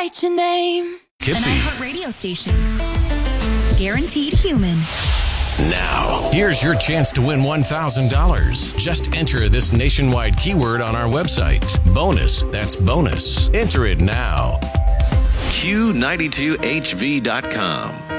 write your name. Kipsy. An iHeart radio station. Guaranteed human. Now, here's your chance to win $1,000. Just enter this nationwide keyword on our website. Bonus. That's bonus. Enter it now. Q92HV.com.